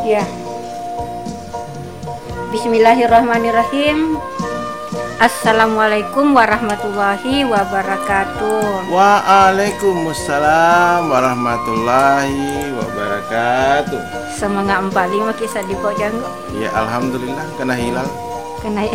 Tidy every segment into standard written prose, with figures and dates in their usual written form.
Ya. Bismillahirrahmanirrahim. Assalamualaikum warahmatullahi wabarakatuh. Waalaikumsalam warahmatullahi wabarakatuh. Semangat 45 kisah di Pojanggo. Ya alhamdulillah kena hilal. Kena.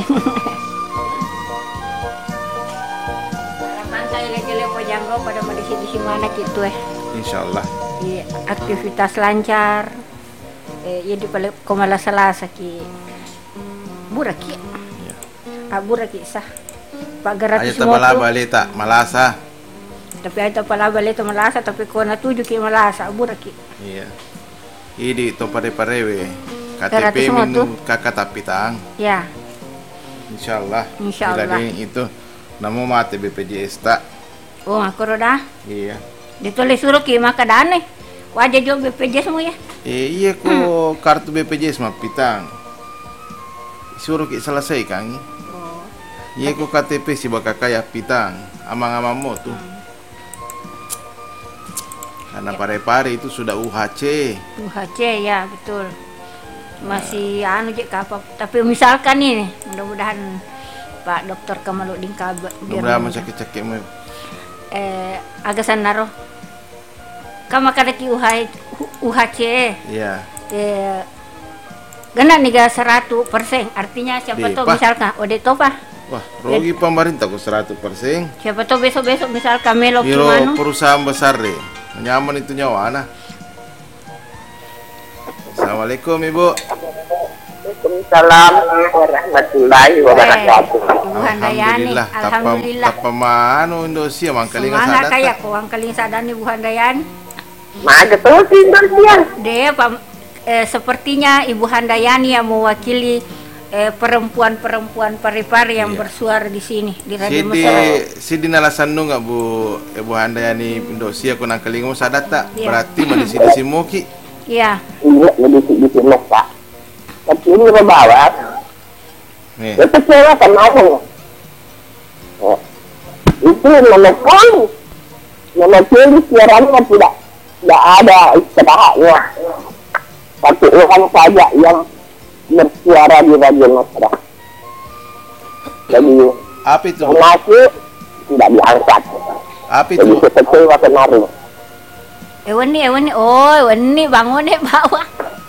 Harapan saya lagi Pojanggo pada di mana gitu Insyaallah. Iya, aktivitas lancar. Ya di komala Selasa ki. Buraki. Ya. Buraki sah. Pak gratis moto. Ayo balita malasa. Tapi ayo balita malasa tapi kona tuju ki malasa buraki. Iya. Idi to pare-parewe. KTP min kakak tapitang. Ya. Insyaallah. Insyaallah. Itu namo mate BPJS tak. Oh, aku roda. Iya. Ditulis suruh ki maka dane. Wajah juga BPJS mu ya. Iya ko kartu BPJS mah pitang. Suruh ki selesai Kang. Oh. Iya ko KTP si bakal kaya pitang. Amang-amang mo tuh. Karena pare-pare itu sudah UHC. UHC ya betul. Masih apa? Tapi misalkan nih, mudah-mudahan Pak Dokter Kamaludin kabar. Mudah-mudahan sakit-sakit mo. Agasan naro. Kama kada ki UHC. Iya. Gana niga 100%. Artinya siapa tahu misalkan ode topa. Wah, rugi pemerintah kok 100%. Siapa tahu besok-besok misalkan melok Biro gimana? Perusahaan besar deh. Nyaman itu nyawa anak. Assalamualaikum Ibu. Waalaikumsalam warahmatullahi wabarakatuh. Alhamdulillah. Alhamdulillah. Tak pemanu Indonesia mangkaling sadar. Semangat kayak ko angkaling sadar ni Bu Handayani. Mana terus Indonesia? Dia sepertinya Ibu Handayani yang mewakili perempuan-perempuan pare-pare yang bersuara di sini di Radio Masyarakat. Sidi nalasannu nggak Bu Ibu Handayani Indonesia ko nangkaling mo sadar tak? Iya. Berarti di sini moki. Iya. Iya, di sini Pak. Tapi ini berbawa. Nih. Itu kecewa kan mau. Itu monopoli siarannya tidak ada istirahatnya. Tapi orang saja yang bersuara di radio masyarakat. Jadi Apa itu? masih tidak diangkat. Apa Jadi itu? kecewa kemarin. Ewan nih bangun nih bawang.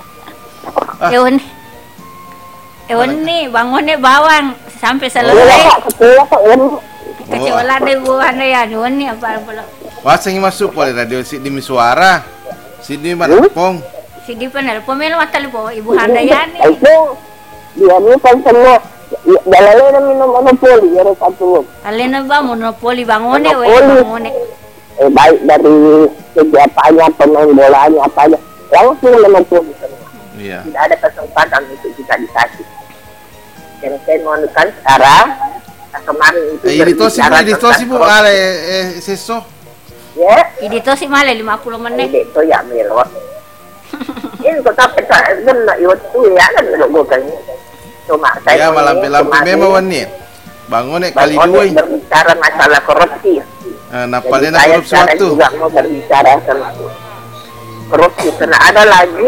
Ewan nih bangun nih bawang sampai selesai. Kecewa deh Bu Handayani. Ewan nih apa? Wasang masuk pada radio si di suara. Si di manapong. Si di penelpon melo matali po Ibu Handayani. Itu dia ni kan semua dalalnya minum monopoli ya satu. Alena ba monopoli bangun Monopoli. Baik dari kegiatannya, pemain bolanya, apanya langsung monopoli semua. Iya. Tidak ada kesempatan untuk kita dikasih. Yang saya mohonkan sekarang kemarin itu editosi Bu ale seso. Ya. Editosi male 50 menit. Ini itu ya melot. Ini kota peta benar itu ya kan bukan. Cuma saya malam-malam memang wanit. Bangun kali dua. Berbicara masalah korupsi. Napalnya korupsi saya waktu. juga mau berbicara tentang korupsi karena ada lagi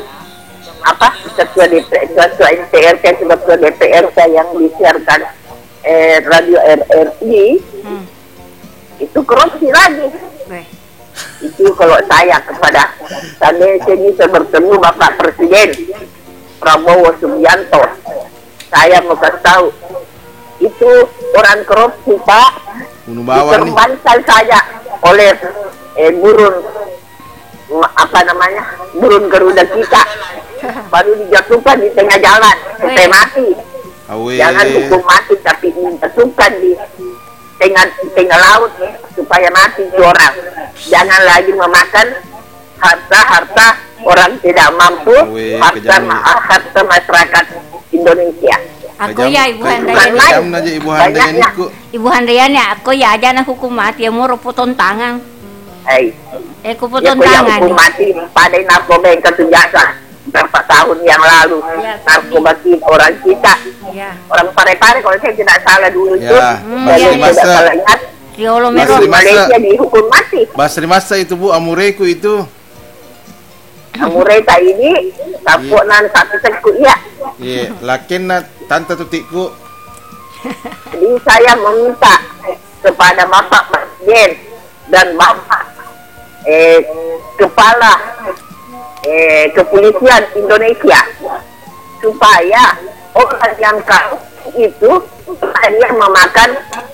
ketua MPRK ketua DPRK yang disiarkan radio RRI itu korupsi lagi. Itu kalau saya kepada saya bisa bertemu Bapak Presiden Prabowo Subianto, saya mau kasih tahu itu orang korupsi Pak, diterbangkan saja oleh burung burung Garuda kita baru dijatuhkan di tengah jalan sampai mati. Jangan hukum mati tapi dijatuhkan di tengah laut supaya mati orang. Jangan lagi memakan harta orang tidak mampu, harta masyarakat Indonesia. Aku ya Ibu Handayani. Ibu Handayani aku ya aja na hukum mati mau potong tangan. Aku potong tangan. Hukum mati pada narkoba yang ketujuan berapa tahun yang lalu. Narkoba orang kita. Orang pare-pare kalau saya tidak salah dulu itu. Tidak salah ingat. Malaysia dihukum mati. Basri masa itu Bu Amureku itu. Amureta ini tapuk nan satu tekuk ya. Iya, lakin na tante tutikku. Jadi saya meminta kepada Bapak Presiden dan Bapak Kepala Kepolisian Indonesia supaya orang yang kau itu hanya memakan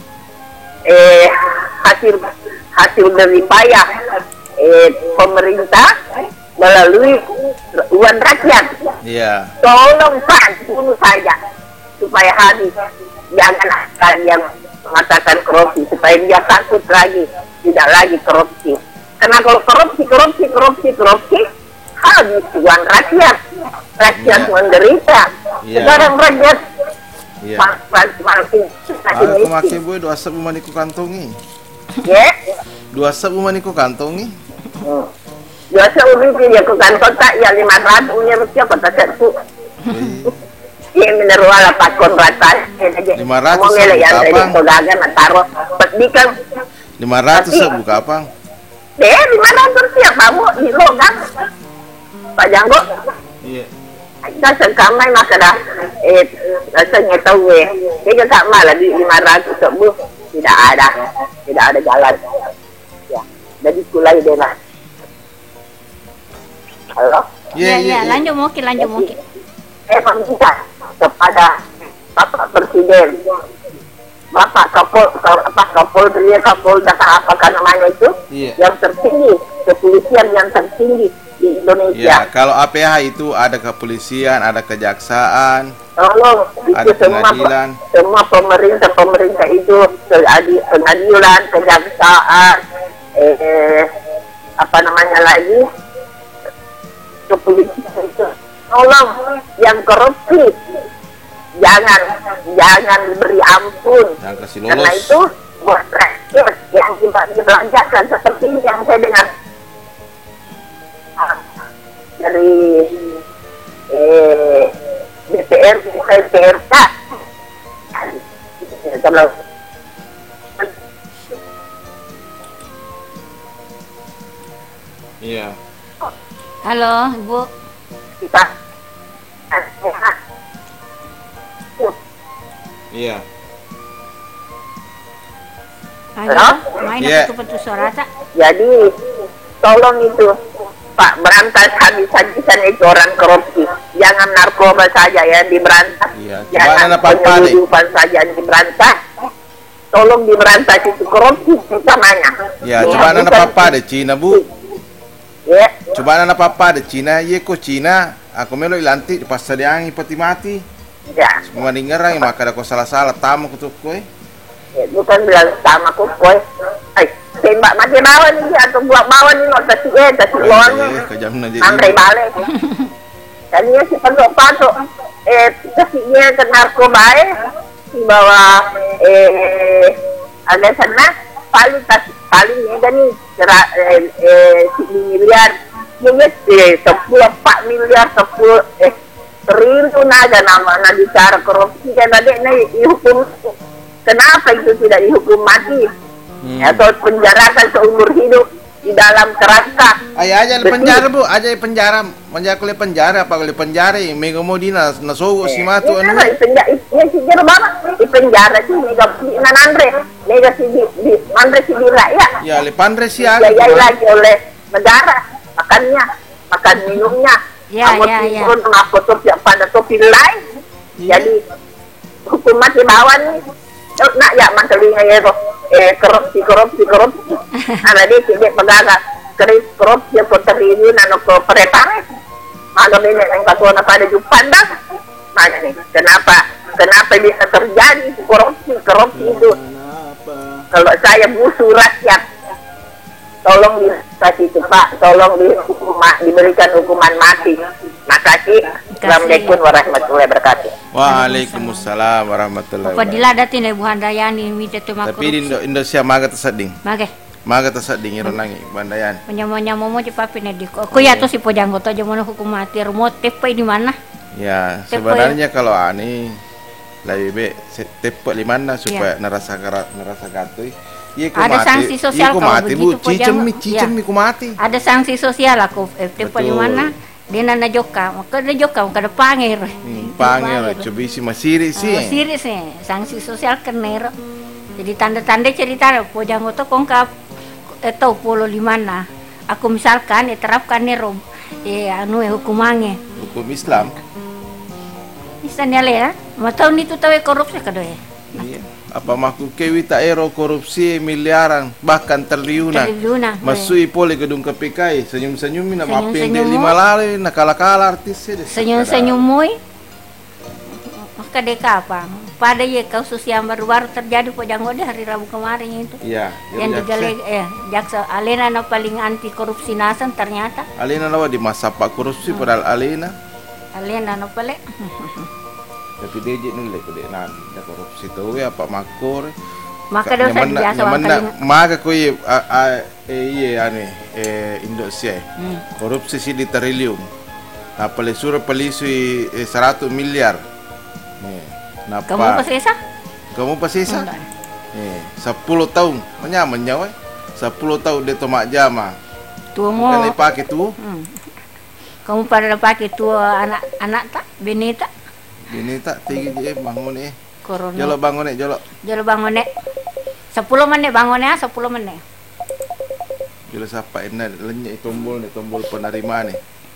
hasil dari payah pemerintah melalui uang rakyat. Iya. Tolong Pak, bunuh saja supaya habis. Jangan akan yang mengatakan korupsi supaya dia takut lagi, tidak lagi korupsi. Karena kalau korupsi habis uang rakyat menderita. Sekarang rakyat aku makin boy 2 sep maniku kantongi. Ya. 2 sep maniku kantongi. 2 sep ubi dia ku kantong tak ya 500 punya rupiah kota satu. Ini meneruala pakon rata. 500 yang tadi pedagang taruh petikan 500 buka apa? 500 rupiah kamu di logam. Pak Janggo. Iya. Kita sekamai maka dah rasanya tahu dia tak malah di 500 sebuah tidak ada jalan. Ya, jadi kulai dia lah. Halo. Ya, lanjut mungkin. Meminta kepada Bapak Presiden, Bapak Kapolri, Kapolda, apakah namanya itu, yang tertinggi, kepolisian yang tertinggi di Indonesia. Ya, kalau APH itu ada kepolisian, ada kejaksaan, tolong ada itu pengadilan. Semua pemerintah itu pengadilan, kejaksaan, apa namanya lagi, kepolisian itu. Tolong yang korupsi jangan diberi ampun. Karena itu buat rakyat yang dibelanjakan seperti yang saya dengar dari DPR, PRK. Iya. Halo, Ibu. Kita iya. Halo? Main putus suara tak? Jadi tolong itu Pak, berantas habis-habisan itu orang korupsi. Jangan narkoba saja yang diberantas. Iya. Jangan penyelundupan saja yang diberantas. Tolong diberantas itu korupsi utamanya. Ya, coba anak apa-apa deh Cina, Bu. Ya. Coba anak apa-apa deh Cina, ye ko Cina. Aku melo ilanti pas sadiangi pati mati. Ya. Semua dengeran maka ada ko salah-salah tamu kutuk koy. Ya, bukan bilang sama ku koy. Tembak mati bawah ni atau buat bawah ni nak tasik luar ni. Kejam aja. Sampai balik. Tadinya si pendok patok tasiknya ke narkoba di bawah ada sana paling ni kan ni 10 miliar. Dia 10 4 miliar 10 triliun aja nama bicara korupsi kan ada ni dihukum. Kenapa itu tidak dihukum mati? Atau penjarakan seumur hidup di dalam kerangka. Aja di penjara Bu, aja di penjara. Menjak kuliah penjara apa kuliah penjara mega modina nasogo si matu anu. Di penjara di penjara sih mega nan Andre. Mega si di Andre si rakyat. Ya, le Pandre si aku. Ya lagi oleh negara makan minumnya. Ya. Turun foto pada topi lain. Jadi hukum mati bawah nih. Nak ya masalah ya tu korupsi ada dia tidak pegangan korupsi kota ini nano ko peretaran ada banyak yang kata pada jupan dah mana ni kenapa bisa terjadi korupsi itu kalau saya musuh rakyat tolong dikasih itu Pak tolong diberikan hukuman mati. Makasih. Assalamualaikum warahmatullahi wabarakatuh. Waalaikumsalam warahmatullahi wabarakatuh. Padahal datin Ibu Handayani minta tu makro. Tapi di Indonesia maga terseding. Maga terseding iron langi bandayan. Penyamu mo cepat pinedi. Aku ya tu si pojanggo tu jamono hukum mati. Motif pa di mana? Ya, sebenarnya kalau ani lebih be tepat di mana supaya nerasa gatui. Ada sanksi sosial kalau begitu po cicem mi mati. Ada sanksi sosial aku paling mana dia nana joka maka dia joka kada pangir coba isi masiri sih siri sih sanksi sosial kenero jadi tanda-tanda cerita po jangan to kongkap tahu polo di mana aku misalkan terapkan nero hukumannya hukum Islam misalnya ya mau tahu itu tahu korupsi kado ya iya. Apa maku kewita ero korupsi miliaran bahkan triliunan masui pole gedung KPK senyum-senyum na mapende 5 lari na kala-kala artis senyum-senyum mui maka deka apa pada ye kasus yang baru-baru terjadi po jangan deh hari Rabu kemarin itu iya yang digale jaksa Alena na paling anti korupsi nasan ternyata Alena na di masa pak korupsi padahal Alena na pale tapi dia je nulek ko dia nan da korupsi to ya apa makor maka dosa biasa maka ko Indonesia korupsi si di triliun apa le suruh polisi 100 miliar napa kamu pasisa 10 tahun menyaman nyawa 10 tahun dia tomak jama tuh mo kan pakai tuh kamu pada pakai tuh anak tak benita ini tak tinggi je bangun Corona. Jolok bangun jolok bangun 10 menit bangun 10 menit jolok siapa ini lenyap tombol penerimaan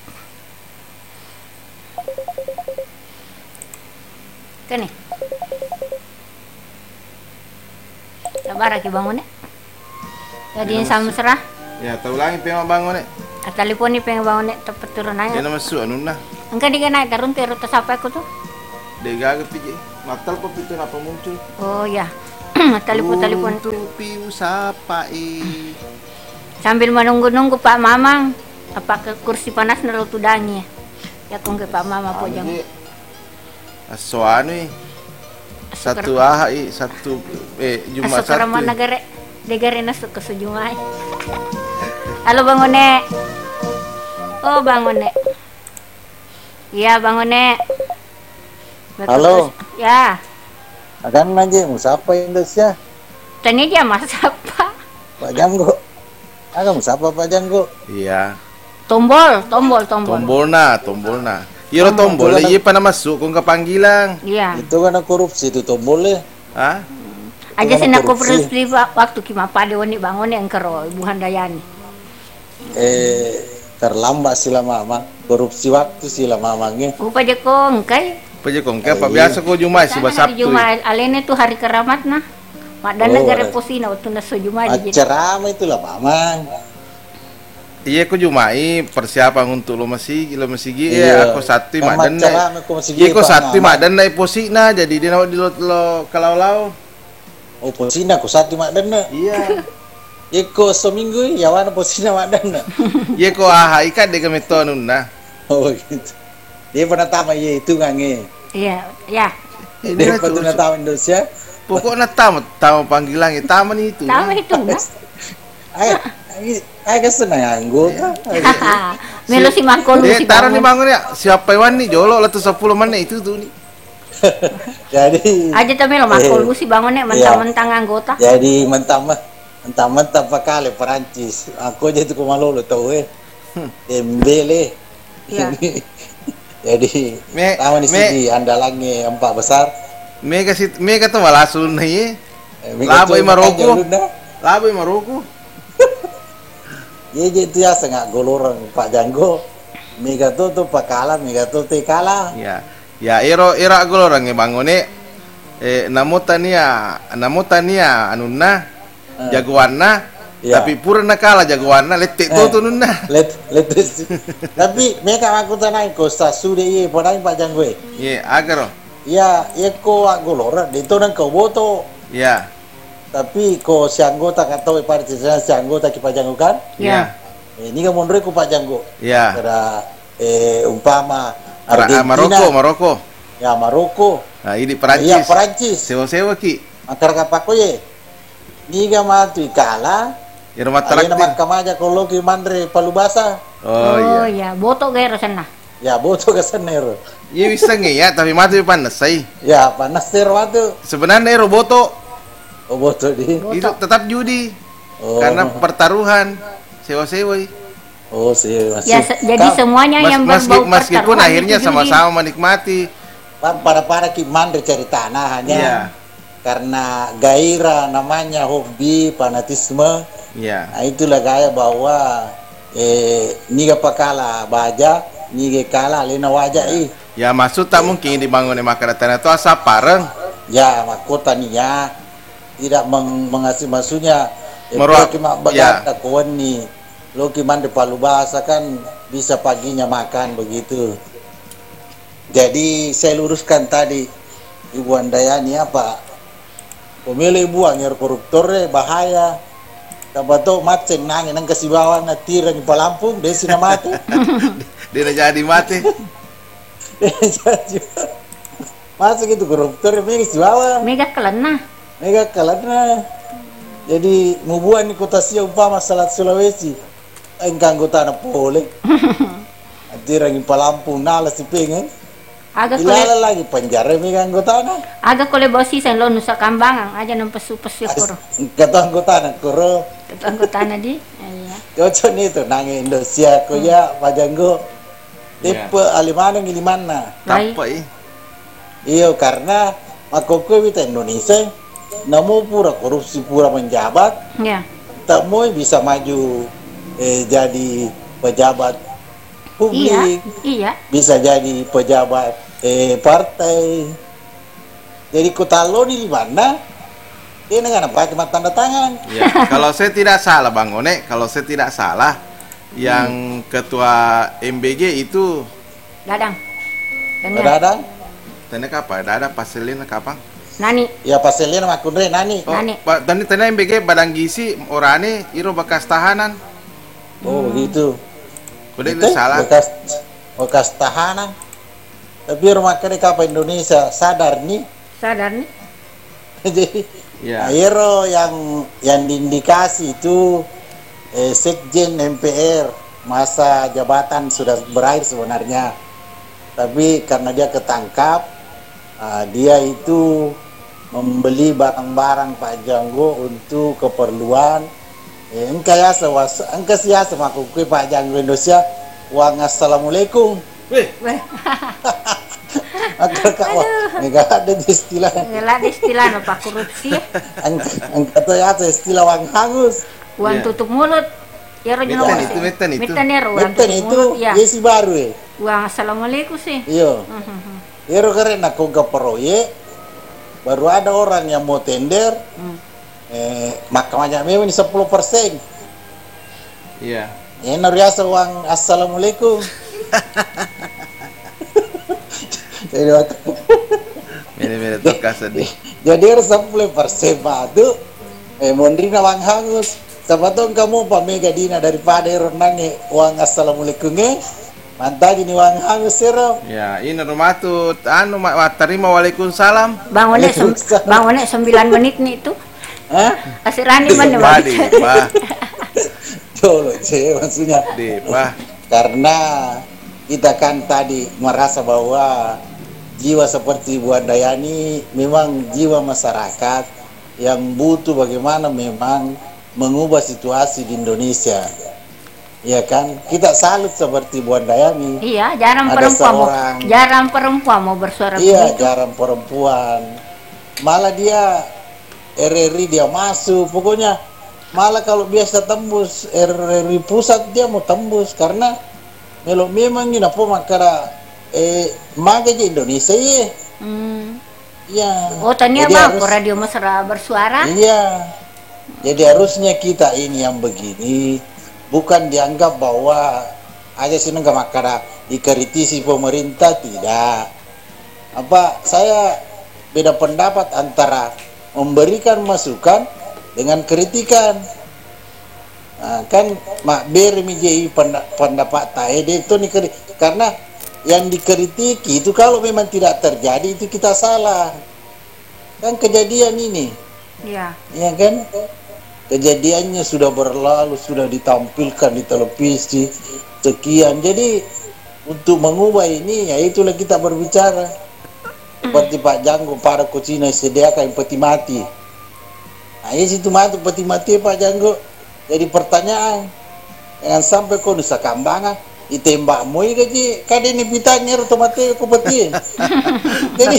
kan nih sabar lagi bangun jadi sama serah ya tahu lagi pengen bangun telepon ni pengen bangun tepat turun aja dia nama su anuna engkau dia naik turun terus sampai aku tuh dia gak pije matal po pito na muncul oh ya telepon piu sapa sambil menunggu Pak Mamang apa ke kursi panas naruh tudangi ya kong ke Pak Mama po jang asoano satu Jumat satu asok negara nasuk ke sejumai halo bangun nek oh bangun nek iya bangun nek halo ya akan aja musapa Indonesia tanya dia mas apa Pak Janggo agak musapa Pak Janggo iya tombol na iya tombol iya pana masuk kung kapanggilan iya itu karena korupsi itu tombolnya aja sih aku korupsi waktu kima pada wani bangun yang kero Ibu Handayani terlambat sila mama korupsi waktu sila mamangnya upa jekong kai apa biasa ko Jumat si Sabtu Jumat alene tuh hari keramat nah madan negara posina waktu naso Jumat acara itulah mamang iya ko Jumai persiapan untuk lo masih aku satu madan iya ko satu madan na posina jadi dia nak di lo kalau posina ko satu madan na iya iko seminggu ya wana posina madan na iya ko ikan de kami tonun na oh gitu dia pernah tahu ya itu ngange iya dia pernah tahu Indonesia pokoknya tamu panggilan tamu itu ay kesenang anggo melo si mangkol si taruh nih bangun ya siapa yang nih jolok lah tuh 10 menit itu tuh nih jadi aja tapi lo mangkol si bangun nih mentang-mentang anggota jadi mentang-mentang pakale Perancis aku aja tuh kumalolo tau Dembele jadi tahu di sini andalannya 4 besar mega tuh malasun nih labai Maroko ya itu ya sangat golorang Pak Janggo mega tuh pakala mega tuh tekala ya era golorang bangun namutania anunna jagoanna tapi pura nakala jagoanna letek tuh nunna letes tapi mereka aku tanai ko sa sude ye padai Pak Janggo agaro ko golora dito nang ko boto tapi ko si anggota katau partisana si anggota ki Pak Janggo kan ini kan mundur ko Pak Janggo kada umpama Argentina Maroko nah ini Perancis sewa ki akar kapako ye ni ga matu ikala rumah traktir. Nama kamaja kalau ki mandre palubasa. Oh iya, boto gairo sana. Ya boto ke sana ero. Iya bisa nge ya, tapi mati panas say. Ya panas ero waktu. Sebenarnya ero boto. Oh, boto di. Itu tetap judi. Karena pertaruhan, sewa-sewa. Oh, sewa. Ya, jadi semuanya yang berbau meskipun akhirnya sama-sama menikmati. Para mandre cari tanah hanya karena gairah namanya, hobi, fanatisme. Nah, itulah gaya bahwa niga pakala baja, niga kala lena wajah Ya maksud tak mungkin dibangun di makanan tanah itu asap pareng. Ya makota niya tidak mengasih maksudnya. Cuma bagata kawan nih. Lo gimana di Palu Bahasa kan bisa paginya makan begitu. Jadi saya luruskan tadi Ibu Andayani apa? Pemilih buang yang koruptor bahaya. Tabato maceng nangin nang kasih bawa na tira di Palampung dia sina mati. Dia jadi mati. Masa gitu koruptor mega kasih bawa. Mega kelena. Jadi mubuan di kota Sia umpama Salat Sulawesi. Engkang kota na boleh. Tira di Palampung nala si pengen. Ilala lagi penjara mega anggota na. Aga kole bosi sen lo Nusa Kambangan aja nang pesu-pesu koro. Kata anggota na koro. Kata anggota na di. Iya. Cocok nih tuh nang Indonesia ko ya pajanggo. Tipe alimanang ilimana. Apa Iyo karena makoko kita Indonesia namo pura korupsi pura menjabat. Ya. Tak mau bisa maju jadi pejabat publik, bisa jadi pejabat partai. Jadi kota lo di mana? Dia nggak pakai tanda tangan. Ya, kalau saya tidak salah Bang One, yang ketua MBG itu Dadang. Dadang? Tanya kapan? Dadang paselin kapan? Nani. Ya paselin makundre Nani. Nani. Tanya MBG badang gizi orane iro bekas tahanan. Oh gitu. Udah itu salah. Bekas tahanan. Tapi rumah kerja apa Indonesia sadar nih. Jadi Aero yang diindikasi itu Sekjen MPR masa jabatan sudah berakhir sebenarnya. Tapi karena dia ketangkap, dia itu membeli barang-barang Pak Janggo untuk keperluan engkau siasa makukui Pak Janggo Indonesia uang assalamualaikum. Nggak ada istilah. Pak korupsi. Angkat ya istilah uang hangus. Uang tutup mulut. Ya Metan itu si baru Uang assalamualaikum sih. Iya. Ero karena aku ke proyek baru ada orang yang mau tender. Makamanya memang 10%. Iya. Ini biasa uang assalamualaikum. Jadi harus 10% batu. Mondri na uang hangus. Sabatong kamu pamega dina daripada renang uang assalamualaikum mantap ini uang hangus sero. Ya ini rumah tuh terima waalaikumsalam. Bang One 9 menit nih itu. Asirani mana Wadi, Pak. Jolo maksudnya. Pak. Karena kita kan tadi merasa bahwa jiwa seperti Bu Andayani memang jiwa masyarakat yang butuh bagaimana memang mengubah situasi di Indonesia. Ya kan? Kita salut seperti Bu Andayani. Iya, jarang perempuan mau bersuara begitu. Jarang perempuan. Malah dia RRI dia masuk, pokoknya malah kalau biasa tembus RRI pusat dia mau tembus karena memang ini apa makara magaji Indonesia ya. Ya. Oh ternyata Bang, radio mesra bersuara. Iya. Jadi harusnya kita ini yang begini bukan dianggap bahwa aja sih nggak makara dikritisi pemerintah, tidak. Saya beda pendapat antara memberikan masukan dengan kritikan. Kan mak bermijai pendapat taede itu nih karena yang dikritiki itu kalau memang tidak terjadi itu kita salah. Kan kejadian ini. Iya. Iya kan? Kejadiannya sudah berlalu, sudah ditampilkan di televisi sekian. Jadi untuk mengubah ini ya itulah kita berbicara. Seperti Pak Janggo para kucina sediakan peti mati. Ayo situ mati mati Pak Janggo. Jadi pertanyaan, jangan sampai kau nusa kambangan ditembak moi gaji kade ni bitanya otomatis kau peti. Jadi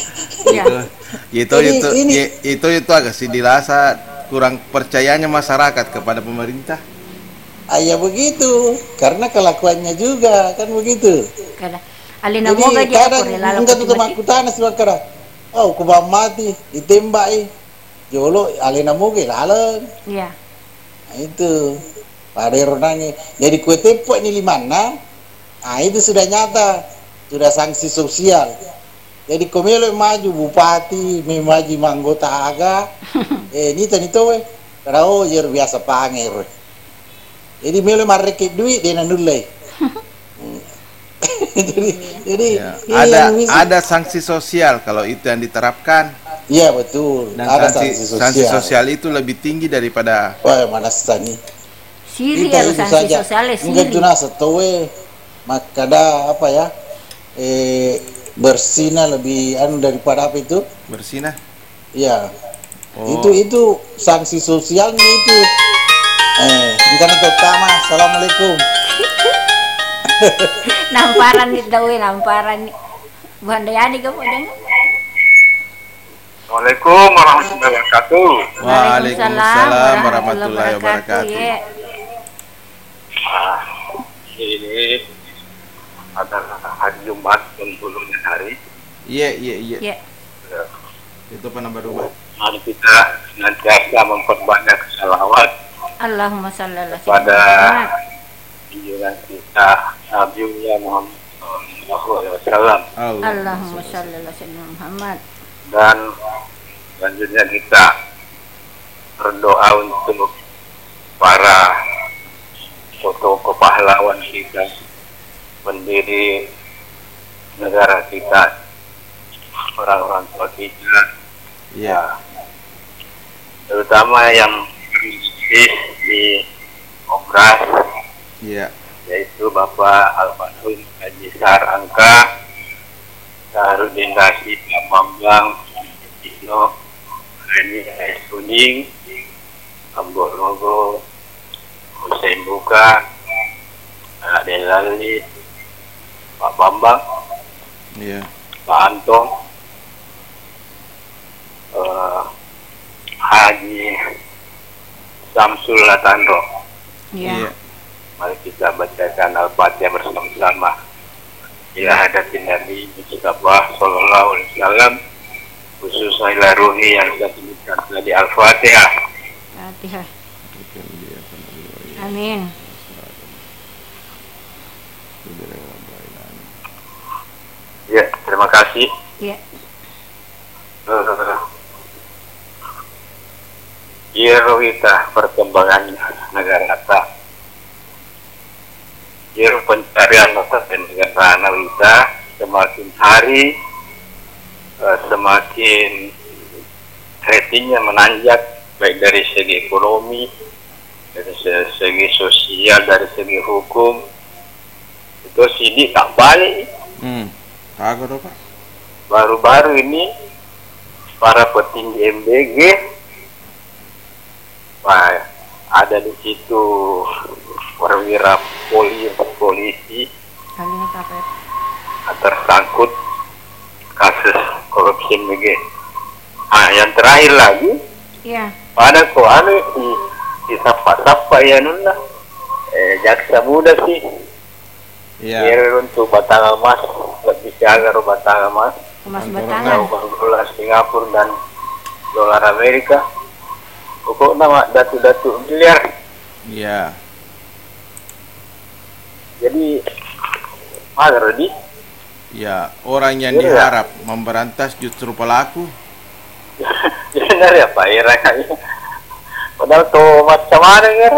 itu agak sih dirasa kurang percayanya masyarakat kepada pemerintah. Ayah begitu, karena kelakuannya juga kan begitu. Alina mo gaji ako relala ko timati. Kutana si Bakara. Oh, kubang mati, ditembak Jolo alina mo lalang. Iya. Nah, itu. Pada renangnya. Jadi kue tepok ini limana. Nah, itu sudah nyata. Sudah sanksi sosial. Jadi komelo maju bupati, maju manggota aga. Ini weh. Karena biasa panger. Jadi melo marikit duit dia nulai. jadi ada sanksi sosial kalau itu yang diterapkan. Iya betul. Dan ada sanksi sosial itu lebih tinggi daripada. Wah mana sani. Siri ya sanksi sosial siri. Enggak tuna setowe. Makada apa ya? Bersina lebih daripada apa itu? Bersina. Iya. Oh. Itu sanksi sosialnya itu. Bukan itu utama. Assalamualaikum. Namparan nih dawe namparan nih. Bukan Dayani kamu ada nggak? Assalamualaikum warahmatullahi wabarakatuh. Waalaikumsalam warahmatullahi wabarakatuh. Ini adalah hari Jumat sebelumnya hari. Iya. Itu penambah dua. Mari kita senantiasa memperbanyak salawat. Allahumma shalli ala pada junjungan kita Nabi Muhammad SAW. Allahumma shalli ala Muhammad. Dan selanjutnya kita berdoa untuk para tokoh pahlawan kita, pendiri negara kita, orang-orang tua kita, terutama yang di Obras, yaitu Bapak Almarhum Haji Sar Angka, Saharudin Rasid, Pak Bambang, Tino, Reni Kuning, Ambor Logo, Hussein Buka, Delali, Pak Bambang, Pak Antong, Haji Samsul Latandro. Mari kita bacakan Al-Fatihah bersama-sama. Ila hadatin Nabi Mustafa sallallahu alaihi wasallam, khususnya ila ruhi yang saya sebutkan tadi. Al-Fatihah. Fatihah. Amin. Ya, terima kasih. Ya. Kita perkembangan negara kita, pencarian dan negara kita semakin hari semakin ratingnya menanjak, baik dari segi ekonomi, dari segi sosial, dari segi hukum. Itu sidik tak balik. Pak. Baru-baru ini para petinggi MBG, ada di situ perwira polisi tersangkut kasus korupsi MBG. Yang terakhir lagi, pada si sapa ya nunda, jaksa muda sih. Untuk batang emas, lebih agar batang emas batangan, dolar Singapura dan dolar Amerika. Pokok nama datu-datu miliar. Iya. Jadi mager di. Ya, orang yang diharap memberantas justru pelaku. Benar ya Pak Ira kayaknya. Padahal tuh macam mana ya?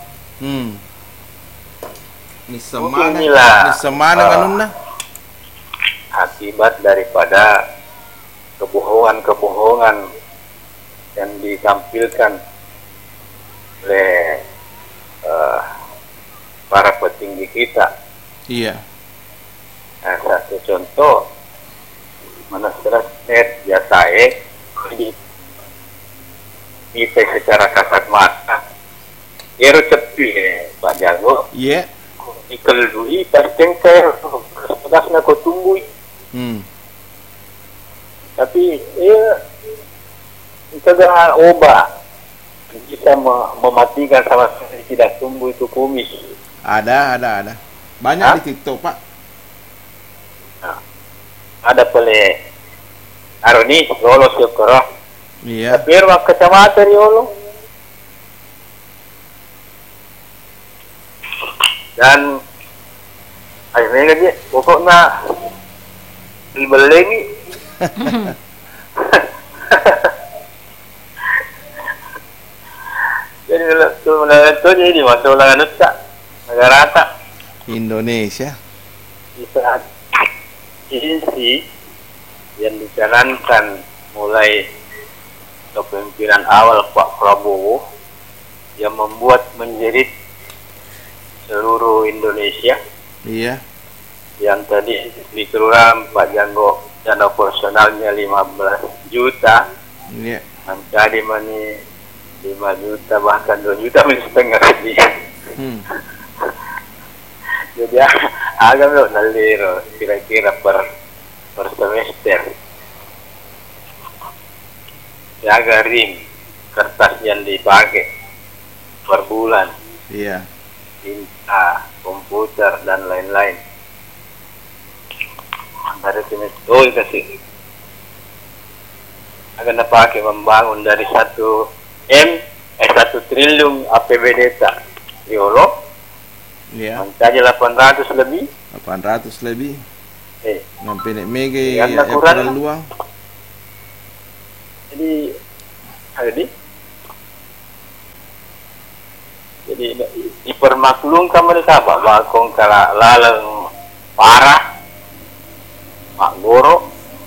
Ini semana kanunna. Akibat daripada kebohongan yang ditampilkan oleh para petinggi kita. Iya. Nah, satu contoh, mana net biasa kita secara kasat mata. Ero cepi Pak Jago. Iya. Ikelui pertengkar pedas na ko tunggu. Tapi kita gak obat. Kita mematikan sama sekali tidak tumbuh itu kumis. Ada. Banyak di TikTok, Pak. Nah, ada pole Aroni lolos ke korah. Iya. Tapi ruang kecamatan yolo. Dan akhirnya dia pokoknya dibelengi. Jadi itu jadi masuk ulangan tak negara tak Indonesia di saat ini yang dijalankan mulai kepemimpinan awal Pak Prabowo yang membuat menjerit seluruh Indonesia. Iya. Yang tadi di kelurahan Pak Janggo dana operasionalnya 15 juta. Iya. Tadi mani 5 juta bahkan 2 juta setengah lagi. Jadi agak naliro kira-kira per semester. Jaga rim kertas yang dipakai per bulan. Iya. Tinta, komputer dan lain-lain. Dari sini kasih. Akan dipakai membangun dari 1 triliun APBD tak diolok. Iya. Saja 800 lebih. 800 lebih. Nampak mega yang kurang luang. Jadi dipermaklumkan mereka bahwa kong kala lalang parah Pak Goro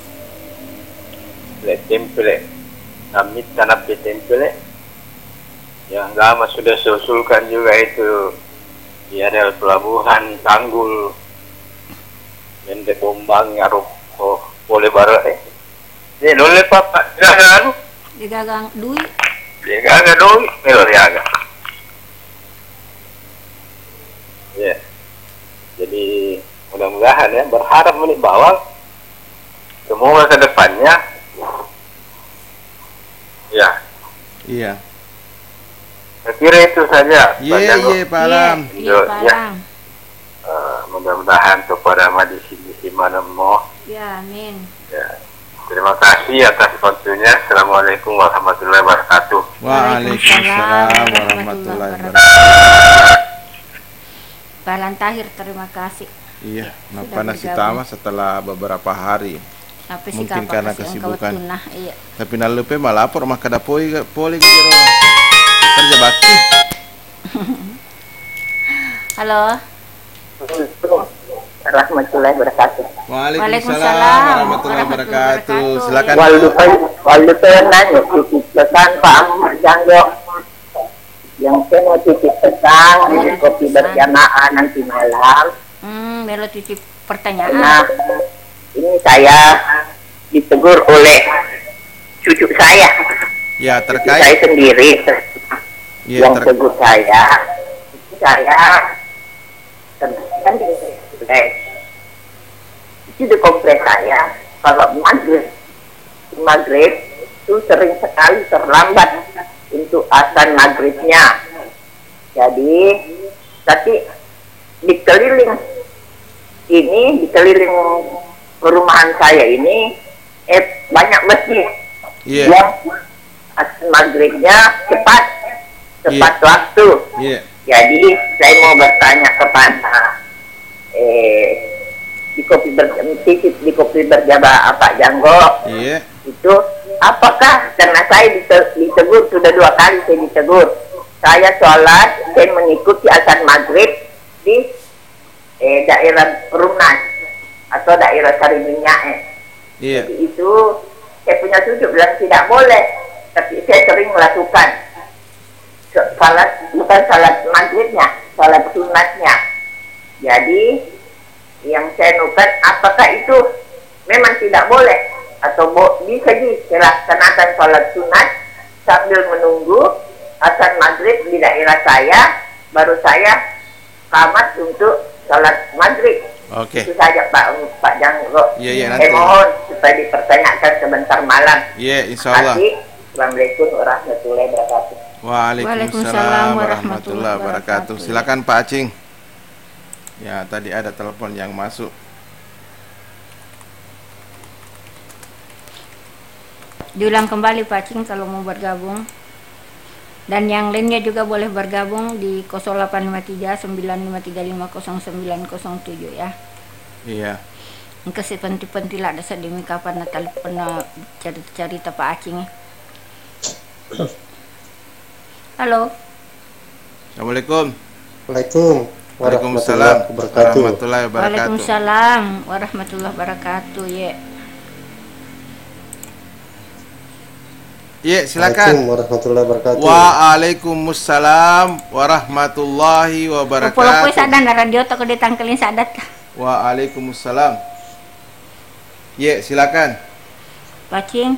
temple namit tanap temple yang lama sudah diusulkan juga itu di area pelabuhan Tanggul Mende Bombang ngaruh boleh bareng ini boleh Pak jangan digagang duit melor ya ya, jadi mudah-mudahan ya berharap menik bawang semoga ke depannya ya. Iya. Saya kira itu saja. Iya Pak Alam. Iya Pak Alam. Mudah-mudahan kepada madisi mana mau. Ya amin. Ya. Terima kasih atas waktunya. Assalamualaikum warahmatullahi wabarakatuh. Waalaikumsalam warahmatullahi wabarakatuh. Pak Lantahir, terima kasih. Iya, napa nasi tama setelah beberapa hari. Mungkin karena kesibukan. Iya. Tapi nalupe malapor mah kada poli gero. Kerja bakti. Halo. Warahmatullahi wabarakatuh. Waalaikumsalam warahmatullahi wabarakatuh. Silakan. Waldu nanya pesan Pak Ahmad Janggo. Yang saya mau titip pesan kopi berjamaah nanti malam. Melo titip pertanyaan. Nah, ini saya ditegur oleh cucu saya. Ya, terkait. Saya sendiri Ya, yang tegur saya kan itu di kompleks saya kalau maghrib itu sering sekali terlambat untuk azan maghribnya. Jadi tapi dikeliling perumahan saya ini banyak masjid yang azan maghribnya cepat waktu. Jadi saya mau bertanya kepada di kopi berjamaah Pak Janggo. Itu apakah karena saya ditegur sudah 2 kali saya ditegur. Saya sholat, saya mengikuti azan maghrib di daerah Runas atau daerah Sariminyak. Jadi itu saya punya cucu bilang tidak boleh, tapi saya sering melakukan bukan salat maghribnya, salat sunatnya. Jadi yang saya nukan apakah itu memang tidak boleh atau bisa dilaksanakan salat sunat sambil menunggu azan maghrib di daerah saya, baru saya qamat untuk salat maghrib. Oke. Itu saja Pak Janggo. Iya, nanti. Mohon supaya dipertanyakan sebentar malam. Iya, insyaallah. Assalamualaikum warahmatullahi wabarakatuh. Waalaikumsalam warahmatullahi wabarakatuh. Silakan Pak Acing. Ya, tadi ada telepon yang masuk. Diulang kembali Pak Acing kalau mau bergabung. Dan yang lainnya juga boleh bergabung di 0853 9535 0907 ya. Iya. Engke sepenti-penti lah dasar demi kapan Natal pernah cerita Pak Acing. Halo. Assalamualaikum. Waalaikumsalam warahmatullahi wabarakatuh. Waalaikumsalam warahmatullahi wabarakatuh. Ya. Iya, silakan. Warahmatullahi wabarakatuh. Waalaikumsalam warahmatullahi wabarakatuh. Popo sadan radio tak ditangkelin sadat. Waalaikumsalam. Iya, silakan. Pacing.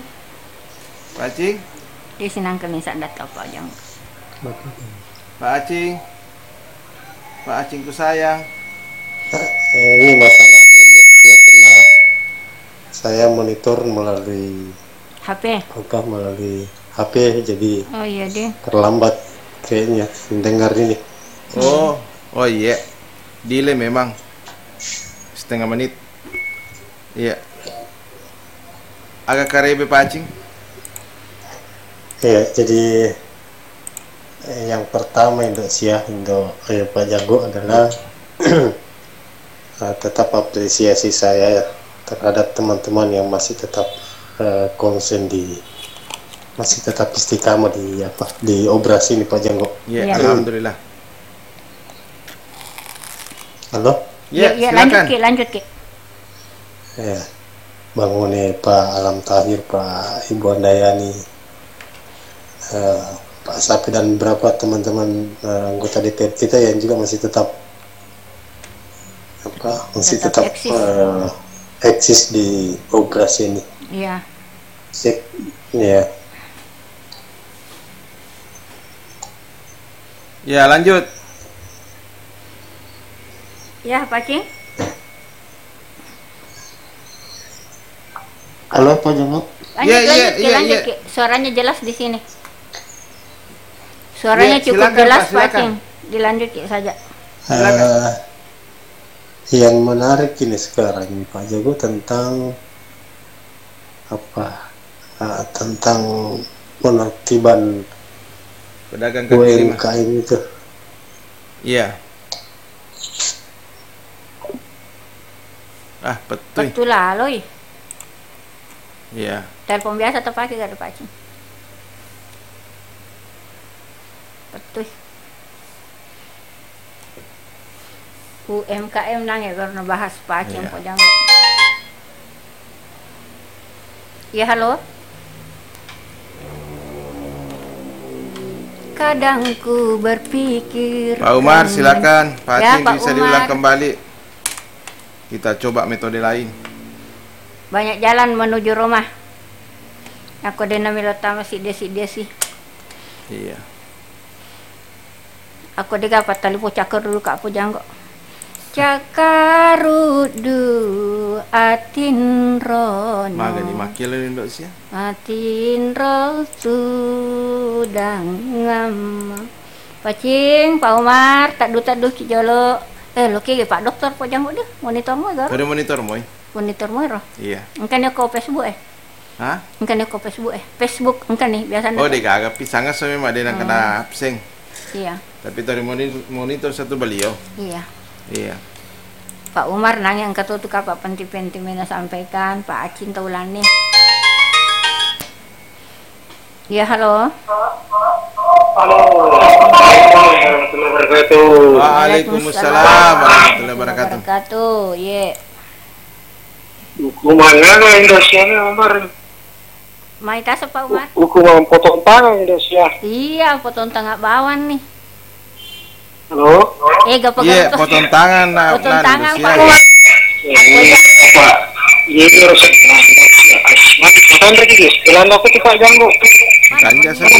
Dia sinangkelin sadat apa yang. Pak Acing. Pak Acing ku sayang. Ini masalahnya ya, karena saya monitor melalui HP. Melalui HP jadi terlambat kayaknya mendengar ini. Oh iya. Delay memang setengah menit. Iya. Agak karebe Pak Acing. Ya, jadi yang pertama Pak Janggo adalah tetap apresiasi saya terhadap teman-teman yang masih tetap konsen masih tetap istiqamah di operasi ini Pak Janggo. Iya, alhamdulillah. Halo? Iya, lanjut Ki. Ya. Bangunnya Pak Alam Tahir, Pak Ibu Andayani, Pak Sapi dan beberapa teman-teman anggota DPR kita yang juga masih tetap eksis di operasi ini. Iya. Ya. Ya, lanjut. Ya, Pak Cing. Halo Pak Janggo. Lanjut. Suaranya jelas di sini. Suaranya cukup jelas Pak Cing. Dilanjut saja. Yang menarik ini sekarang Pak Janggo tentang tentang penertiban pedagang kaki lima UMKM itu. Iya. Betul lah loh. Iya. Telepon biasa terpakai gak ada Pak Cing. Betul. UMKM nang ya karena bahas Pak Cing Pak Janggo. Ya, halo. Kadang ku berpikir. Pak Umar silakan. Pak Acing bisa diulang kembali. Kita coba metode lain. Banyak jalan menuju rumah. Aku denamil utama si desi. Iya. Aku degapat tali po cakar dulu Kak Po Janggo. Cakarudu atin rono. Magani makil ndok sia. Atin ro sudang ngam. Pacing Pak Umar tak ki jolo. Lo ki Pak Dokter Po Janggo deh monitor mo gar. Ada monitor mo. Monitor mo ro. Iya. Engkan ko Facebook Hah? Engkan ko Facebook Facebook engkan nih biasanya. Oh, kagak pisangnya sama made nang kena abseng. Iya. Tapi tadi monitor satu beliau. Iya. Iya. Pak Umar nanya angkat tuh apa penting-penting mana sampaikan Pak Acin taulane. Ya, halo. Halo. Warahmatullahi wabarakatuh. Waalaikumsalam warahmatullahi wabarakatuh. Ye. Hukuman Indonesia nih Umar. Maita Pak Umar. Hukuman potong tangan Indonesia. Iya, potong tangan bawan nih. Halo. Gak pegang. Iya, potong tangan. Potong tangan Pak Umar. Ini harus potong lagi guys. Jalan aku Pak Janggo. Kanja saja.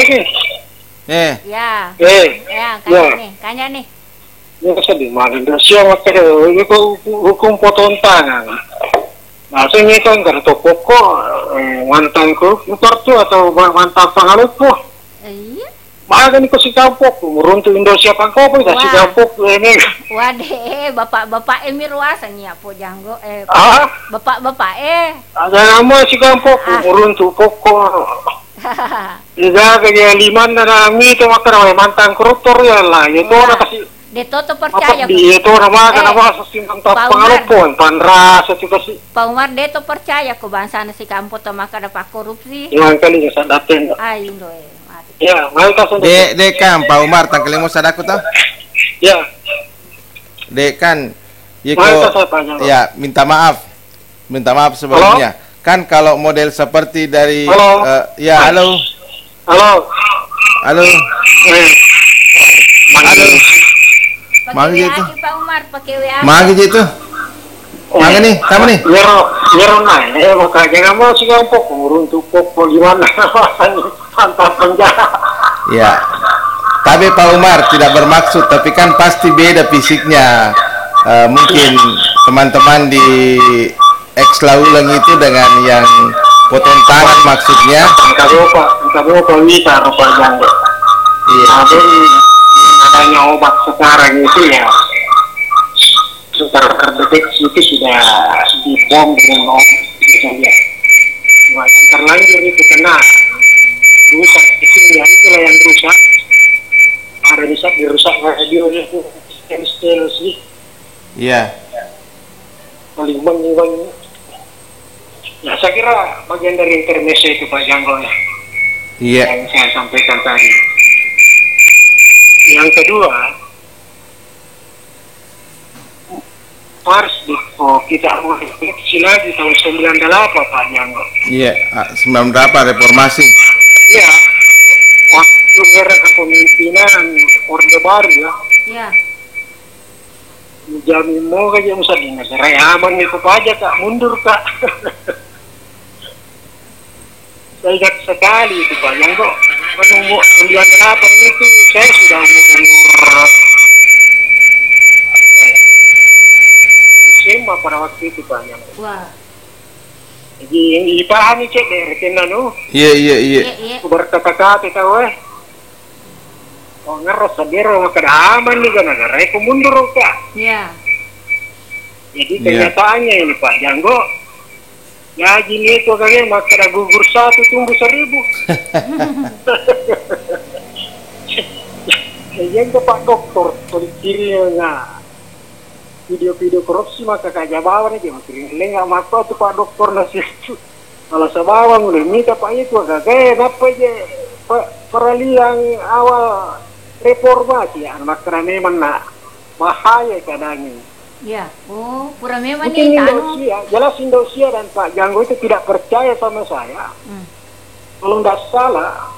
Ya. Kanya nih. Ya sedih malah siapa itu hukum potong tangan. Nah, saya kan kartu pokok mantanku motor tuh atau mantan pengaluku. Iya. Makan ikut si kampuk, meruntuh Indonesia pangkop, si kampuk ini. Waduh, bapak Emir Wasan ya, po janggo. Bapak Ada nama si kampuk, meruntuh pokok. Juga kayak liman dan ami itu makan mantan koruptor ya lah, itu orang kasih. Deto tuh percaya. Itu nama kenapa sesimpang pengalupon, panras itu kasih. Pak Umar Deto percaya ke bangsa nasi kampuk tuh makan dapat korupsi. Yang kali nggak daten. Ayo doy. Ya, Dekan Pak Umar tangkelemu sadaku toh? Ya. Dekan, ya minta maaf sebelumnya. Halo? Kan kalau model seperti dari ya halo. Halo. Magi itu. Pak Umar pakai WA. Magi itu. Magi nih, kamu nih. Nyero naik, makanya kamu sih kampuk meruntuh pokok gimana? Pantas penjara. Ya, tapi Pak Umar tidak bermaksud, tapi kan pasti beda fisiknya. Mungkin teman-teman di X Laulang itu dengan yang potong tangan maksudnya. Kalau bisa rupanya. Iya. Adanya obat sekarang itu ya sudah terdeteksi itu sudah dibom dengan obat misalnya. Nah, yang terlanjur itu kena rusak itu ya itulah yang rusak. Ada dirusak radio itu stel sih. Iya. Paling banyak. Ya saya kira bagian dari intermezzo itu Pak Janggo ya. Iya. Yang saya sampaikan tadi. Yang kedua, harus kita refleksi lagi tahun 98 Pak Janggo. Iya, 98 reformasi. Iya, waktu era kepemimpinan Orde Baru ya. Iya. Jamin mau aja masa di negara aman itu aja Kak, mundur Kak. Saya ingat sekali itu Pak Janggo. Umur 98 itu saya sudah umur SMA pada waktu itu Pak Janggo. Wah. Jadi dipahami cek dari kenal Iya. Berkata-kata tahu Oh ngeros sadero maka aman nih kan negara itu mundur Kak. Iya. Jadi kenyataannya ini Pak Janggo. Ya gini itu kalian maka ada gugur 1 tumbuh 1000. Yang ke Pak Dokter politiknya video-video korupsi maka kayak bawang aja makin lengah maka tuh Pak Dokter nasi itu kalau sebawang udah minta Pak itu agak apa aja peralihan awal reformasi ya maka memang bahaya keadaannya. Ya, pura memang mungkin Indonesia, jelas Indonesia dan Pak Janggo itu tidak percaya sama saya. Kalau tidak salah,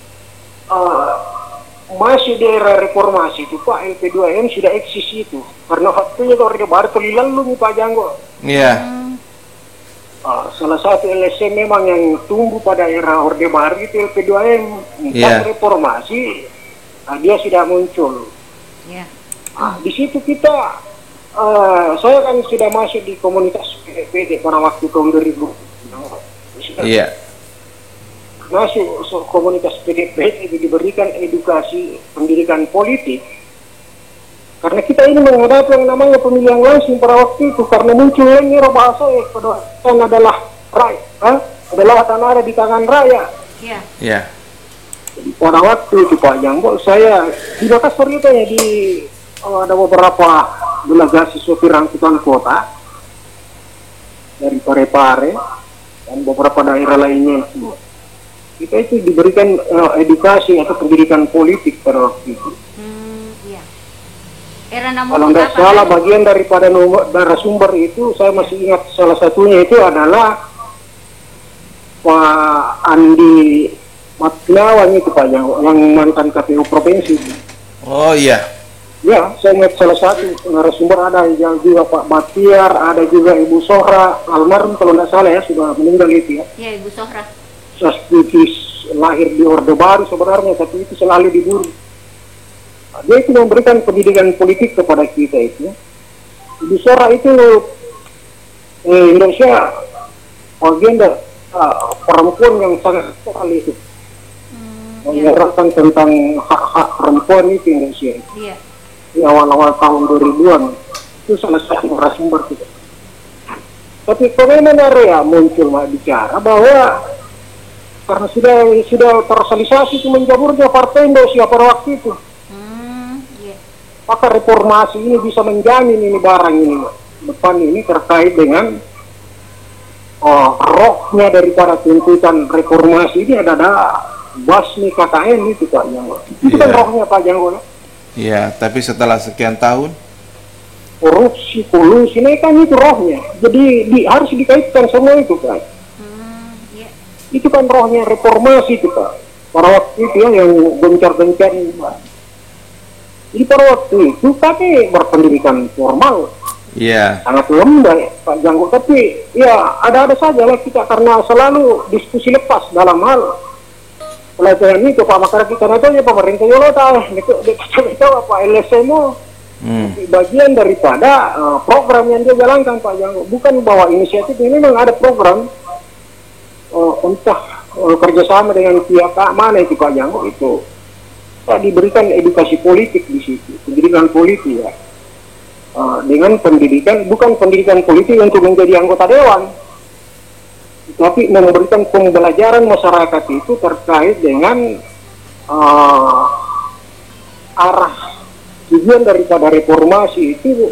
masih di era reformasi itu Pak LP2M sudah eksis itu. Karena waktunya Orde Baru lalu Pak Janggo. Iya. Salah satu LSM memang yang tumbuh pada era Orde Baru itu LP2M. Reformasi, dia sudah muncul. Iya. Di situ kita saya kan sudah masuk di komunitas PDP pada waktu tahun 2000. Iya. Masuk komunitas PDP itu diberikan edukasi pendidikan politik. Karena kita ini menghadapi yang namanya pemilihan langsung pada waktu itu karena muncul ini bahasa kan adalah rakyat, adalah tanah ada di tangan rakyat. Iya. Iya. Pada waktu itu Pak Janggo saya di Makassar itu ya di ada beberapa delegasi sopir angkutan kota dari Parepare dan beberapa daerah lainnya. Kita itu diberikan edukasi atau pendidikan politik pada waktu itu. Iya. Era kalau tidak salah bagian daripada narasumber itu saya masih ingat salah satunya itu adalah Pak Andi Matlawan itu Pak yang mantan KPU provinsi. Oh iya. Ya, saya ingat salah satu narasumber ada yang juga Pak Batiar, ada juga Ibu Sohra, almarhum kalau tidak salah ya sudah meninggal itu ya. Iya, Ibu Sohra. Sastitis lahir di Orde Baru sebenarnya, tapi itu selalu diburu. Dia itu memberikan pendidikan politik kepada kita itu. Di Sora itu Indonesia agenda perempuan yang sangat sekali itu. Menyerahkan tentang hak-hak perempuan itu Indonesia. Iya. Di awal-awal tahun 2000-an itu salah satu narasumber kita. Tapi bagaimana ya muncul bicara bahwa karena sudah tersosialisasi itu menjaburnya partai Indonesia pada waktu itu. Maka reformasi ini bisa menjamin ini barang ini depan ini terkait dengan rohnya daripada tuntutan reformasi ini ada basmi KKN itu Pak Janggo. Itu kan rohnya Pak Janggo. Iya, tapi setelah sekian tahun korupsi, kolusi, ini kan itu rohnya. Jadi harus dikaitkan semua itu Pak. Itu kan rohnya reformasi itu Pak. Pada waktu itu yang gencar-gencar ini Pak. Jadi pada waktu itu kami berpendidikan formal, sangat lemah Pak Janggo. Tapi ya ada saja lah kita karena selalu diskusi lepas dalam hal pelajaran itu Pak. Makanya kita nanya pemerintah Yolota, itu apa LSM bagian daripada program yang dia jalankan Pak Janggo. Bukan bahwa inisiatif ini memang ada program entah kerjasama dengan pihak mana itu Pak Janggo itu. Diberikan edukasi politik di situ, pendidikan politik ya, dengan pendidikan bukan pendidikan politik untuk menjadi anggota dewan, tapi memberikan pembelajaran masyarakat itu terkait dengan arah tujuan daripada reformasi itu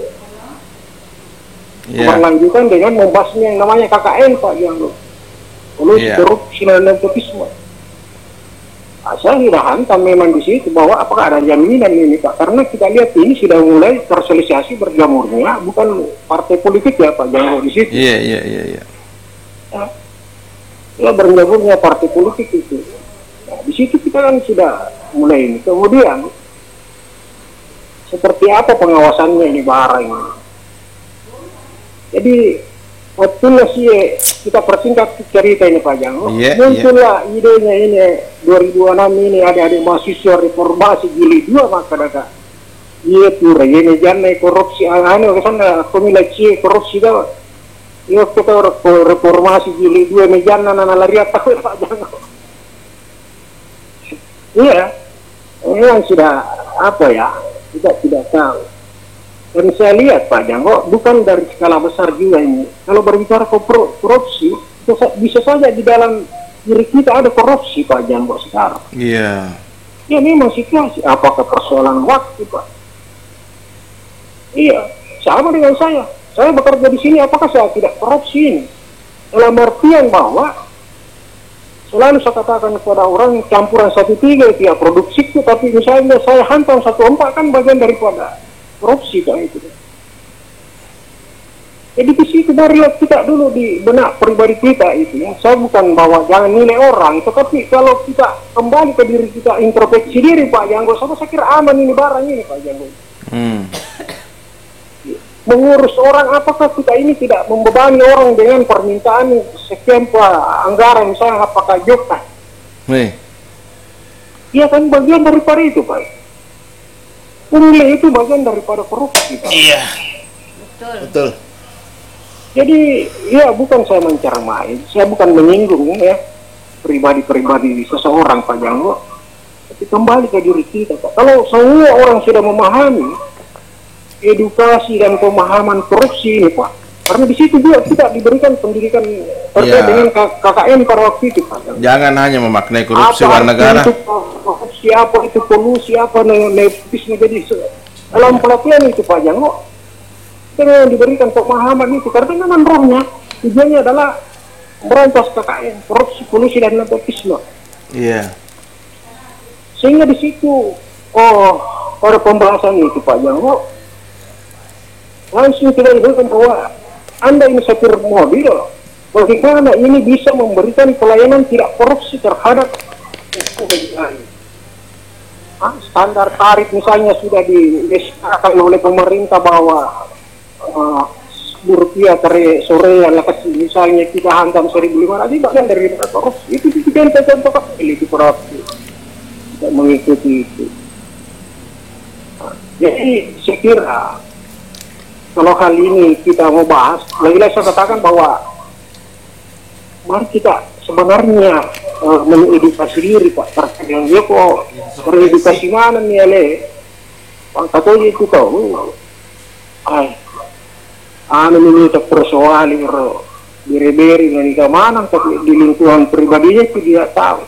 berlanjutan dengan membahasnya yang namanya KKN Pak Janggo, korupsi dan nepotisme. Saya tidak hantam memang di situ bahwa apakah ada jaminan ini Pak, karena kita lihat ini sudah mulai tersosialisasi berjamurnya bukan partai politik ya Pak Janggo di situ. Iya. Ya berjamurnya partai politik itu. Nah, di situ kita kan sudah mulai ini. Kemudian seperti apa pengawasannya ini barang ini? Jadi waktunya sih kita persingkat cerita ini Pak Janggo. Muncullah idenya ini 2006 ini adik-adik mahasiswa reformasi jilid 2 maka ada iya pura ini jangan korupsi anu kesana pemilah korupsi dah. Iya kita reformasi jilid 2 ini jangan lari tahu Pak Janggo. Iya, ini yang sudah apa ya kita tidak tahu. Dan saya lihat Pak Janggo bukan dari skala besar juga ini. Kalau berbicara korupsi, bisa saja di dalam diri kita ada korupsi Pak Janggo sekarang. Iya. Ya memang situasi. Apakah persoalan waktu Pak? Iya, sama dengan saya. Saya bekerja di sini, apakah saya tidak korupsi ini? Dalam artian bahwa selalu saya katakan kepada orang campuran 1-3 itu ya produksiku, tapi misalnya saya hantam 1-4 kan bagian daripada korupsi Pak itu. Jadi di situ dari kita dulu di benak pribadi kita itu ya. Saya bukan bahwa jangan nilai orang, tetapi kalau kita kembali ke diri kita introspeksi diri Pak Janggo, saya kira aman ini barang ini Pak Janggo. Mengurus orang, apakah kita ini tidak membebani orang dengan permintaan sekian anggaran misalnya apakah jokan? Iya kan bagian daripada itu Pak. Pungli itu bagian daripada korupsi Pak. Iya. Betul. Jadi ya bukan saya mencermai, saya bukan menyinggung ya pribadi seseorang Pak Janggo, tapi kembali ke diri kita Pak. Kalau semua orang sudah memahami edukasi dan pemahaman korupsi ini Pak, karena di situ juga kita diberikan pendidikan terkait dengan KKN pada waktu itu Pak. Jangan hanya memaknai korupsi luar negara. Siapa itu kolusi, apa nepotisme, jadi dalam pelatihan itu Pak Janggo kita diberikan pemahaman itu karena memang rohnya tujuannya adalah merantas KKN, korupsi, kolusi dan nepotisme. Iya. Sehingga di situ pada pembahasan itu Pak Janggo langsung kita diberikan bahwa Anda ini sopir mobil, bagaimana ini bisa memberikan pelayanan tidak korupsi terhadap standar tarif misalnya sudah disepakati oleh pemerintah bahwa rupiah dari sore yang lepas misalnya kita hantam 1.500 bagian dari korupsi itu contoh kecil itu korupsi tidak mengikuti itu. Nah, jadi saya kira kalau hal ini kita mau bahas, lagi-lagi saya katakan bahwa mari kita sebenarnya mengedukasi diri Pak, terkadang dia kok beredukasi mana nih Ale? Pak Katolik itu tahu, ini tak persoalan beri-beri dari keamanan, tapi di lingkungan pribadinya itu dia tahu.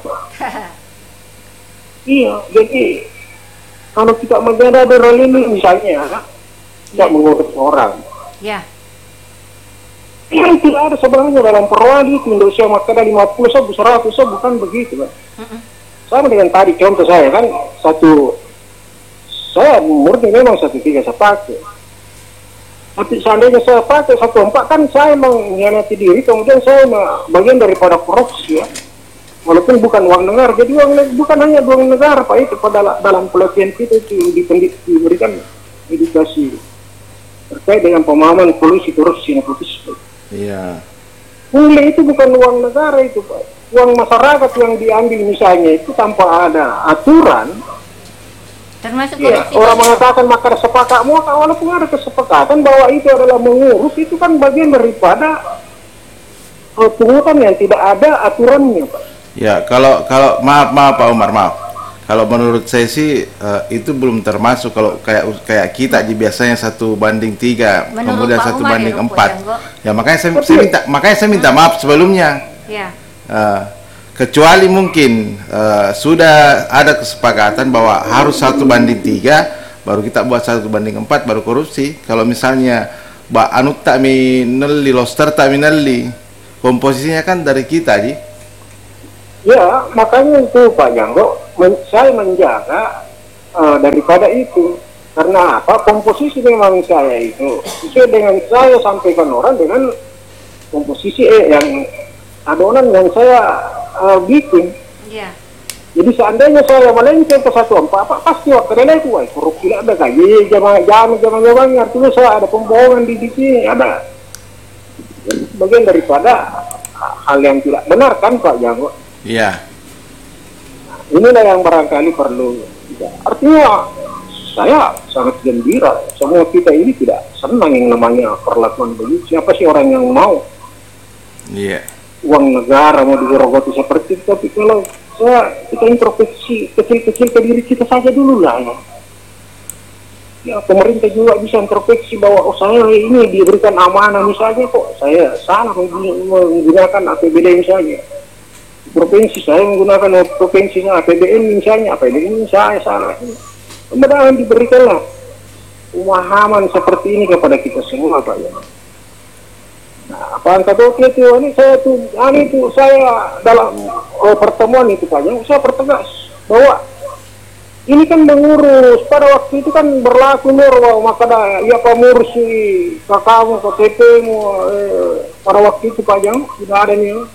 Iya, jadi kalau kita menjadi hal ini misalnya, tidak mengurus orang. Ya. Yang tidak ada sebenarnya dalam perwali itu Indonesia makanya 50 sabu 100 sabu bukan begitu Pak. Sama dengan tadi contoh saya kan saya murni memang 13 saya pakai. Tapi seandainya saya pakai 14 kan saya mengkhianati diri, kemudian saya bagian daripada korupsi ya. Walaupun bukan uang negara, jadi bukan hanya uang negara Pak, itu pada dalam pelatihan kita itu diberikan edukasi terkait dengan pemahaman polusi korupsi nepotisme. Iya. Pungli itu bukan uang negara itu Pak, uang masyarakat yang diambil misalnya itu tanpa ada aturan. Termasuk ya, orang mengatakan makar sepakat walaupun ada kesepakatan bahwa itu adalah mengurus, itu kan bagian daripada pungutan yang tidak ada aturannya Pak. Ya, kalau maaf Pak Umar, maaf. Kalau menurut saya sih itu belum termasuk kalau kayak kita biasanya 1:3, kemudian 1:4. Ya makanya saya minta maaf sebelumnya. Ya. Kecuali mungkin sudah ada kesepakatan bahwa harus 1:3, baru kita buat 1:4 baru korupsi. Kalau misalnya anut tak minelli, loster tak minelli, komposisinya kan dari kita Ji. Ya, makanya itu Pak Janggo, saya menjaga daripada itu. Karena apa? Komposisi memang saya itu sesuai dengan saya sampaikan orang dengan komposisi yang adonan yang saya bikin. Ya. Jadi seandainya saya melenceng ke 1:4, pasti waktu itu korupsi ada gaji, jangan artinya saya ada pembohongan di sini, ada bagian daripada hal yang tidak benar kan Pak Janggo. Iya. Inilah yang barangkali perlu. Artinya saya sangat gembira. Semua kita ini tidak senang yang namanya perlakuan begitu. Siapa sih orang yang mau? Iya. Uang negara mau digerogoti seperti itu. Tapi kalau kita introspeksi kecil-kecil ke diri kita saja dulu lah ya. Ya pemerintah juga bisa introspeksi bahwa saya ini diberikan amanah misalnya kok saya salah menggunakan APBD misalnya. Provinsi saya menggunakan provinsinya APBN misalnya, APBN saya salah. Kemudian diberikanlah pemahaman seperti ini kepada kita semua Pak ya. Nah, Pak Angkatoki itu saya dalam pertemuan itu Pak ya, saya pertegas bahwa ini kan mengurus pada waktu itu kan berlaku maka ya pengurus kakakmu, KTP-mu pada waktu itu Pak Jang sudah ada nih.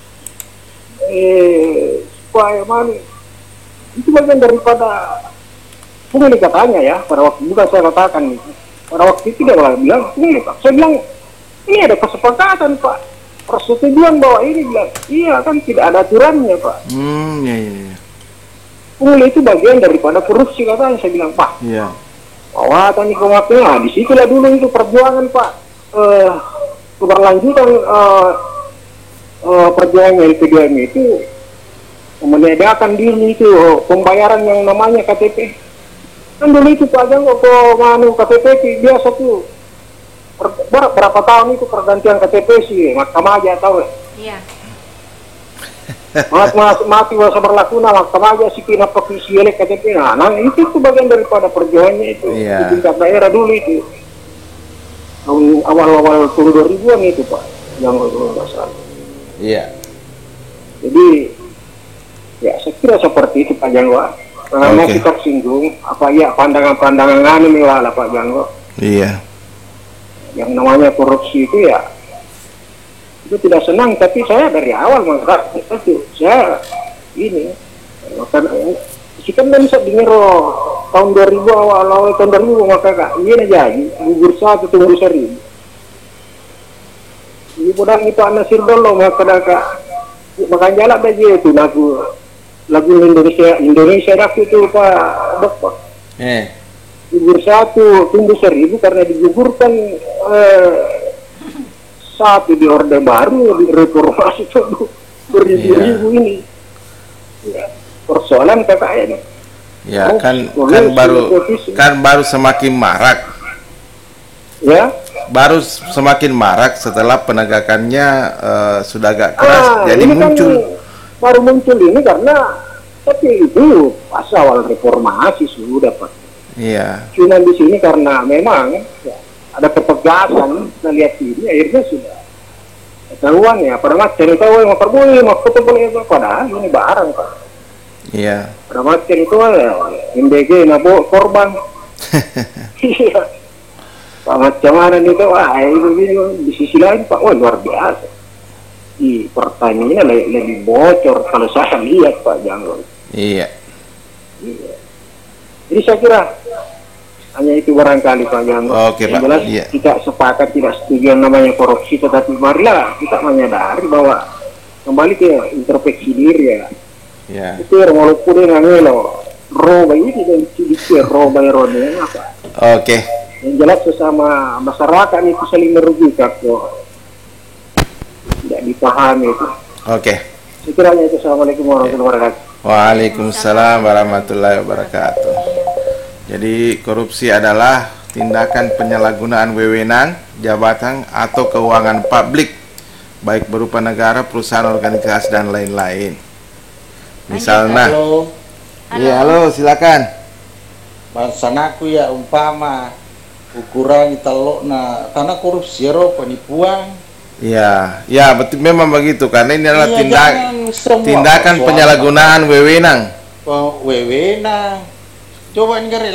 Supaya mana itu bagian daripada pungli katanya ya pada waktu bukan saya katakan itu pada waktu itu dia bilang ini Pak, saya bilang ini ada kesepakatan Pak, persetujuan bahwa ini bilang iya kan tidak ada aturannya Pak. Iya. Pungli itu bagian daripada korupsi katanya, saya bilang Pak. Iya. Bahwa tadi kemaknya di situlah dulu itu perjuangan Pak, keberlanjutan perjuangan LP2M itu menyediakan diri itu pembayaran yang namanya KTP. Kan dulu itu Pak Janggo KTP biasa tuh berapa tahun itu pergantian KTP sih, Mahkamah aja tahu. Iya. Mati masa berlaku Mahkamah aja sih kena pakai sielek KTP. Nah itu bagian daripada perjuangannya itu di tingkat daerah dulu itu. Awal-awal tahun 2000-an itu Pak Janggo nggak salah. Iya. Jadi ya saya kira seperti itu Pak Janggo. Mau kita singgung apa ya pandangan-pandangan ini lah Pak Janggo. Iya. Yang namanya korupsi itu ya itu tidak senang, tapi saya dari awal itu saya ini kita kan bisa dengar tahun 2000 awal tahun 2000 maka ini aja gugur 1 tunggu 1000. Ibu dah itu anak sirdolo makanya jalan aja itu lagu Indonesia Rap itu Pak Bapak. Gugur 1 tumbuh 1000 karena digugurkan satu di Orde Baru di reformasi itu beribu-ribu ini. Ya, persoalan KKN. Ya, kan baru semakin marak. Ya. Baru semakin marak setelah penegakannya sudah agak keras. Jadi muncul kan baru muncul ini karena tapi itu pas awal reformasi sudah Pak. Iya. Cuma di sini karena memang ya, ada ketegasan, kita lihat ini akhirnya sudah ketahuan ya. Pada macam itu mau perboleh, mau ketemu padahal ini barang Pak. Iya. Pada macam itu ya MBG nabo korban. Iya. Pak macam mana itu di sisi lain Pak, luar biasa. Di pertanyaannya lebih bocor kalau saya lihat Pak Janggo. Iya. Jadi saya kira hanya itu barangkali Pak Janggo. Oke Pak. Jelas kita sepakat tidak setuju yang namanya korupsi, tetapi marilah kita menyadari bahwa kembali ke introspeksi diri ya. Ya. Itu walaupun dengan roba ini tidak dicuri roba erone apa. Oke. Yang jelas sesama masyarakat itu saling merugikan kok. Tidak dipahami itu. Oke. Sekiranya itu. Assalamualaikum warahmatullahi wabarakatuh. Waalaikumsalam warahmatullahi wabarakatuh. Jadi korupsi adalah tindakan penyalahgunaan wewenang, jabatan atau keuangan publik, baik berupa negara, perusahaan, organisasi dan lain-lain. Misalnya. Halo. Iya, halo, silakan. Bangsanaku ya umpama ukuran telokna karena korupsi penipuan. Ya, betul memang begitu karena ini adalah tindakan penyalahgunaan wewenang. Wewenang. Coba